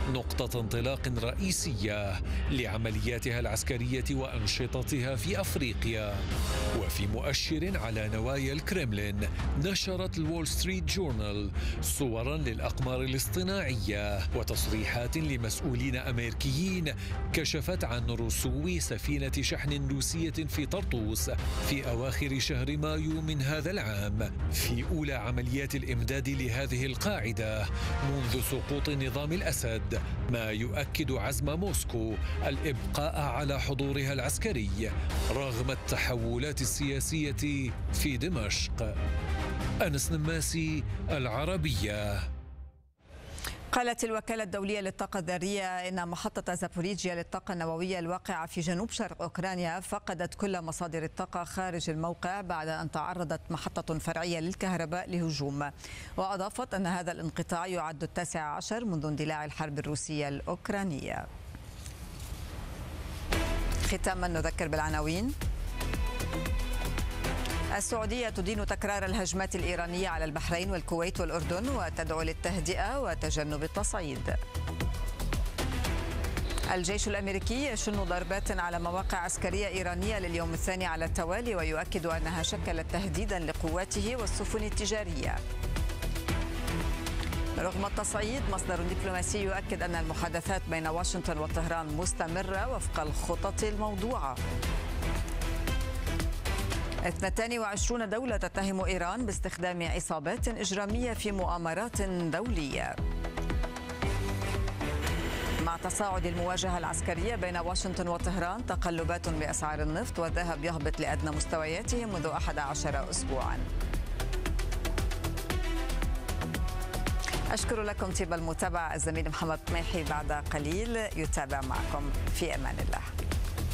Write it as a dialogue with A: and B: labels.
A: نقطة انطلاق رئيسية لعملياتها العسكرية وأنشطتها في أفريقيا. وفي مؤشر على نوايا الكرملين، نشرت الول ستريت جورنال صورا للأقمار الاصطناعية وتصريحات لمسؤولين أمريكيين كشفت عن رسو سفينة شحن روسية في طرطوس في أواخر شهر مايو من هذا العام، في أولى عمليات الإمداد لهذه القاعدة منذ سقوط نظام الأسد، ما يؤكد عزم موسكو الإبقاء على حضورها العسكري رغم التحولات السياسية في دمشق. أنس نماسي، العربية.
B: قالت الوكالة الدولية للطاقة الذرية إن محطة زابوريجيا للطاقة النووية الواقعة في جنوب شرق أوكرانيا فقدت كل مصادر الطاقة خارج الموقع بعد أن تعرضت محطة فرعية للكهرباء لهجوم. وأضافت أن هذا الانقطاع يعد 19 منذ اندلاع الحرب الروسية الأوكرانية. ختاما نذكر بالعناوين. السعودية تدين تكرار الهجمات الإيرانية على البحرين والكويت والأردن وتدعو للتهدئة وتجنب التصعيد. الجيش الأمريكي يشن ضربات على مواقع عسكرية إيرانية لليوم الثاني على التوالي ويؤكد أنها شكلت تهديدا لقواته والسفن التجارية. رغم التصعيد، مصدر دبلوماسي يؤكد أن المحادثات بين واشنطن وطهران مستمرة وفق الخطط الموضوعة. 22 دولة تتهم إيران باستخدام عصابات إجرامية في مؤامرات دولية. مع تصاعد المواجهة العسكرية بين واشنطن وطهران، تقلبات بأسعار النفط والذهب يهبط لأدنى مستوياته منذ 11 أسبوعا. أشكر لكم طيب المتابعة. الزميل محمد طميحي بعد قليل يتابع معكم. في أمان الله.